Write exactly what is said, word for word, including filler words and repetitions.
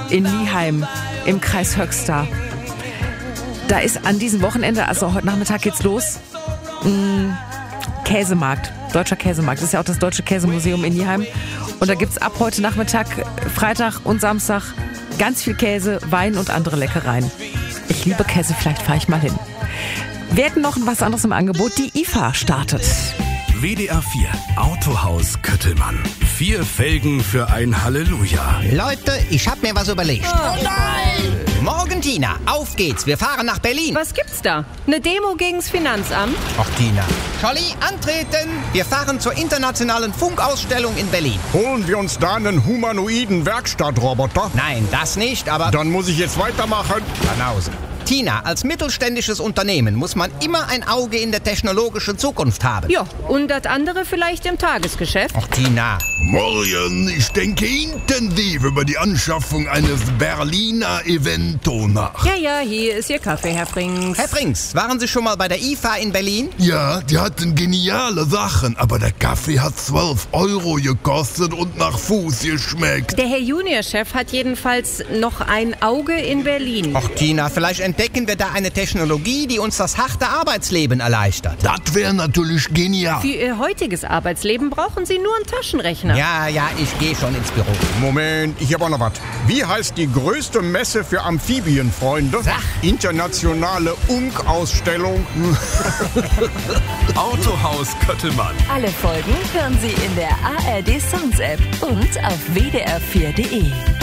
in Nieheim im Kreis Höxter. Da ist an diesem Wochenende, also heute Nachmittag geht's los, mh, Käsemarkt, Deutscher Käsemarkt. Das ist ja auch das Deutsche Käsemuseum in Nieheim. Und da gibt's ab heute Nachmittag, Freitag und Samstag ganz viel Käse, Wein und andere Leckereien. Ich liebe Käse, vielleicht fahre ich mal hin. Wir hätten noch was anderes im Angebot. Die I F A startet. W D R vier Autohaus Köttelmann. Vier Felgen für ein Halleluja. Leute, ich hab mir was überlegt. Oh nein! Morgen, Tina, auf geht's. Wir fahren nach Berlin. Was gibt's da? Eine Demo gegen's Finanzamt? Ach, Tina. Scholli, antreten. Wir fahren zur internationalen Funkausstellung in Berlin. Holen wir uns da einen humanoiden Werkstattroboter? Nein, das nicht, aber... Dann muss ich jetzt weitermachen. Banause. Tina, als mittelständisches Unternehmen muss man immer ein Auge in der technologischen Zukunft haben. Ja, und das andere vielleicht im Tagesgeschäft? Ach, Tina. Morgen, ich denke intensiv über die Anschaffung eines Berliner Evento nach. Ja, ja, hier ist Ihr Kaffee, Herr Frings. Herr Frings, waren Sie schon mal bei der I F A in Berlin? Ja, die hatten geniale Sachen, aber der Kaffee hat zwölf Euro gekostet und nach Fuß geschmeckt. Der Herr Juniorchef hat jedenfalls noch ein Auge in Berlin. Ach, Tina, vielleicht entdecken wir da eine Technologie, die uns das harte Arbeitsleben erleichtert. Das wäre natürlich genial. Für Ihr heutiges Arbeitsleben brauchen Sie nur einen Taschenrechner. Ja, ja, ich gehe schon ins Büro. Moment, ich habe auch noch was. Wie heißt die größte Messe für Amphibienfreunde? Sag. Internationale Unk-Ausstellung. Autohaus Köttelmann. Alle Folgen hören Sie in der A R D Sounds App und auf w d r vier punkt d e.